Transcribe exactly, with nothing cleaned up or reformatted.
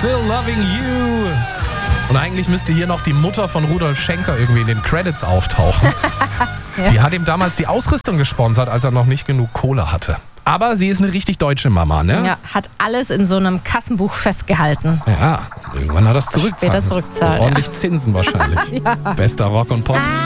Still Loving You. Und eigentlich müsste hier noch die Mutter von Rudolf Schenker irgendwie in den Credits auftauchen. Ja. Die hat ihm damals die Ausrüstung gesponsert, als er noch nicht genug Kohle hatte. Aber sie ist eine richtig deutsche Mama, ne? Ja, hat alles in so einem Kassenbuch festgehalten. Ja, irgendwann hat er es zurückzahlen. Später zurückzahlen. Ordentlich ja. Zinsen wahrscheinlich. Ja. Bester Rock und Pop.